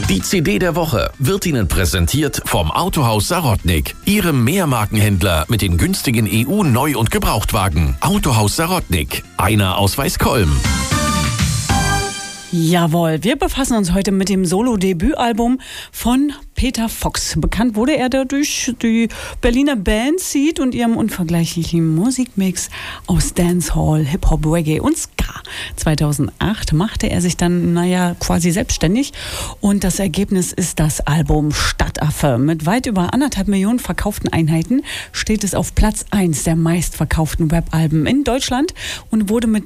Die CD der Woche wird Ihnen präsentiert vom Autohaus Sarotnik, Ihrem Mehrmarkenhändler mit den günstigen EU-Neu- und Gebrauchtwagen. Autohaus Sarotnik, einer aus Weißkolm. Jawohl, wir befassen uns heute mit dem Solo-Debütalbum von Peter Fox. Bekannt wurde er durch die Berliner Band Seed und ihrem unvergleichlichen Musikmix aus Dancehall, Hip-Hop, Reggae und Ska. 2008 machte er sich dann, quasi selbstständig und das Ergebnis ist das Album Stadtaffe. Mit weit über 1,5 Millionen verkauften Einheiten steht es auf Platz 1 der meistverkauften Rap-Alben in Deutschland und wurde mit